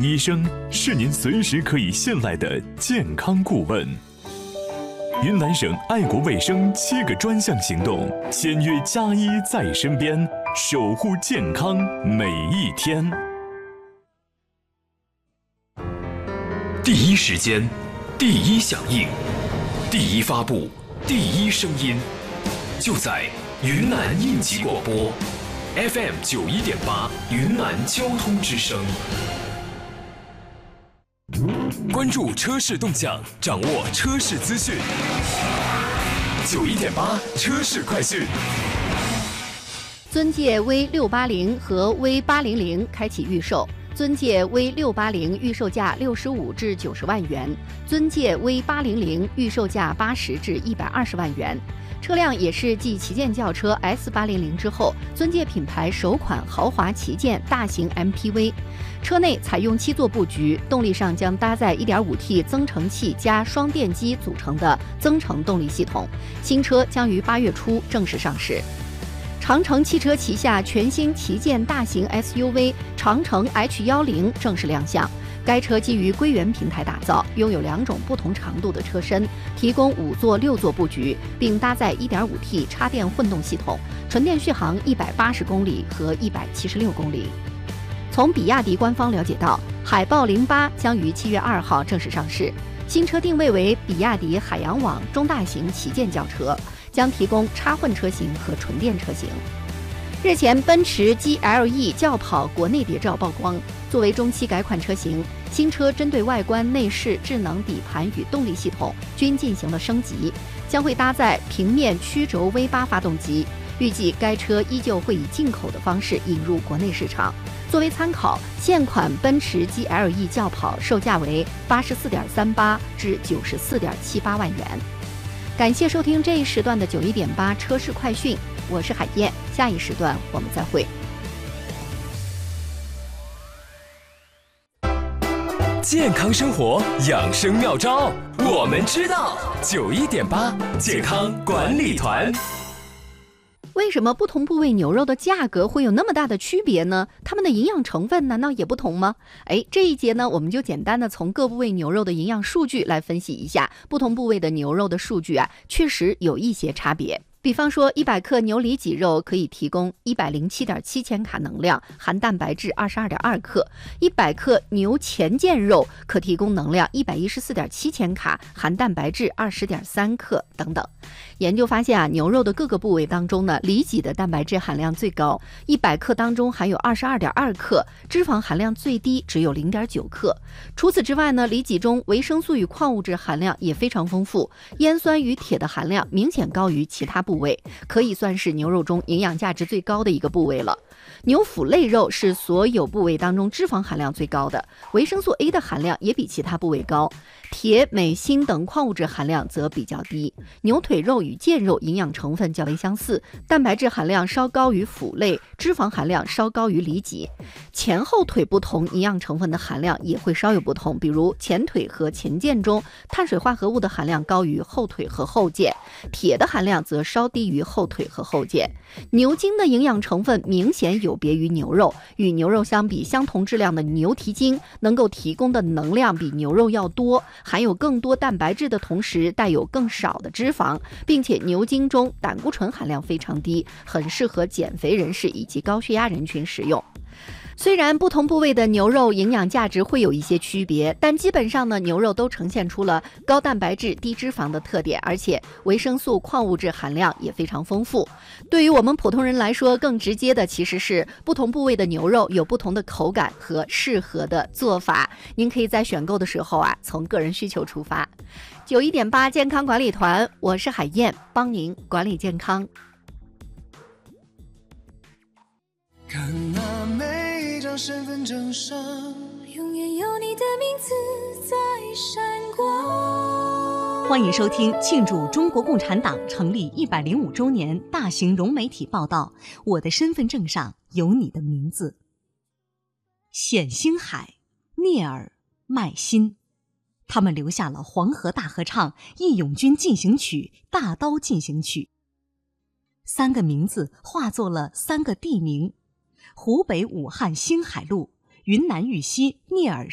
医生是您随时可以信赖的健康顾问。云南省爱国卫生7个专项行动，签约加医在身边，守护健康每一天。 第一时间，第一响应，第一发布，第一声音，就在云南应急广播 FM 91.8云南交通之声。关注车市动向，掌握车市资讯。91.8车市快讯。 尊界 V680和 V800开启预售。尊界 V680预售价65至90万元，尊界 V800预售价80至120万元。车辆也是继旗舰轿车 S800之后，尊界品牌首款豪华旗舰大型 MPV。车内采用7座布局，动力上将搭载 1.5T 增程器加双电机组成的增程动力系统。新车将于8月初正式上市。长城汽车旗下全新旗舰大型 SUV 长城 H10正式亮相。该车基于归元平台打造，拥有2种不同长度的车身，提供5座6座布局，并搭载 1.5T 插电混动系统，纯电续航180公里和176公里。从比亚迪官方了解到，海豹08将于7月2号正式上市。新车定位为比亚迪海洋网中大型旗舰轿车，将提供插混车型和纯电车型。日前，奔驰 GLE 轿跑国内谍照曝光，作为中期改款车型，新车针对外观、内饰、智能底盘与动力系统均进行了升级，将会搭载平面曲轴 V8 发动机。预计该车依旧会以进口的方式引入国内市场。作为参考，现款奔驰 GLE 轿跑售价为84.38至94.78万元。感谢收听这一时段的91.8车市快讯，我是海燕，下一时段我们再会。 健康生活养生妙招，我们知道。91.8健康管理团。 为什么不同部位牛肉的价格会有那么大的区别呢？它们的营养成分难道也不同吗？这一节呢，我们就简单的从各部位牛肉的营养数据来分析一下，不同部位的牛肉的数据确实有一些差别。比方说100克牛里脊肉可以提供107.7千卡能量，含蛋白质22.2克；100克牛前腱肉可提供能量114.7千卡，含蛋白质20.3克等等。研究发现牛肉的各个部位当中呢，里脊的蛋白质含量最高，100克当中含有22.2克，脂肪含量最低只有0.9克。除此之外呢，里脊中维生素与矿物质含量也非常丰富，烟酸与铁的含量明显高于其他部位，可以算是牛肉中营养价值最高的一个部位了。牛腹肋肉是所有部位当中脂肪含量最高的，维生素 A 的含量也比其他部位高，铁、镁、锌等矿物质含量则比较低。牛腿肉与腱肉营养成分较为相似，蛋白质含量稍高于腹肋，脂肪含量稍高于里脊。前后腿不同，营养成分的含量也会稍有不同，比如前腿和前腱中碳水化合物的含量高于后腿和后腱，铁的含量则稍低于后腿和后腱。牛筋的营养成分明显有别于牛肉，与牛肉相比，相同质量的牛蹄筋能够提供的能量比牛肉要多，含有更多蛋白质的同时带有更少的脂肪，并且牛筋中胆固醇含量非常低，很适合减肥人士以及高血压人群食用。虽然不同部位的牛肉营养价值会有一些区别，但基本上呢，牛肉都呈现出了高蛋白质、低脂肪的特点，而且维生素、矿物质含量也非常丰富。对于我们普通人来说，更直接的其实是不同部位的牛肉有不同的口感和适合的做法。您可以在选购的时候从个人需求出发。91.8健康管理团，我是海燕，帮您管理健康。 看那每张身份证上，永远有你的名字在闪光。 欢迎收听庆祝中国共产党成立105周年大型融媒体报道《我的身份证上有你的名字》。冼星海、聂耳、麦辛，他们留下了《黄河大合唱》《义勇军进行曲》《大刀进行曲》，3个名字化作了3个地名：湖北武汉星海路、云南玉溪聂耳